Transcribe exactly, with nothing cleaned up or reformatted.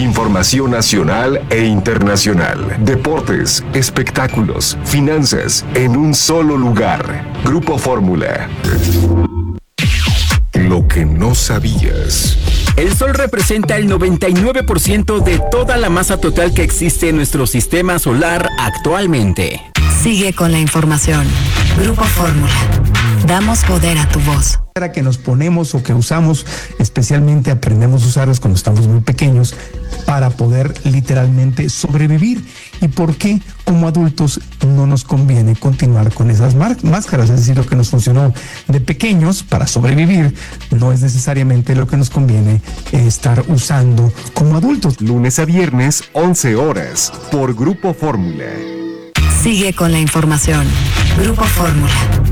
Información nacional e internacional. Deportes, espectáculos, finanzas, en un solo lugar. Grupo Fórmula. Lo que no sabías. El Sol representa el noventa y nueve por ciento de toda la masa total que existe en nuestro sistema solar actualmente. Sigue con la información. Grupo Fórmula. Damos poder a tu voz. Que nos ponemos o que usamos, especialmente aprendemos a usarlas cuando estamos muy pequeños para poder literalmente sobrevivir. ¿Y por qué como adultos no nos conviene continuar con esas máscaras? Es decir, lo que nos funcionó de pequeños para sobrevivir no es necesariamente lo que nos conviene estar usando como adultos. Lunes a viernes, once horas, por Grupo Fórmula. Sigue con la información. Grupo Fórmula.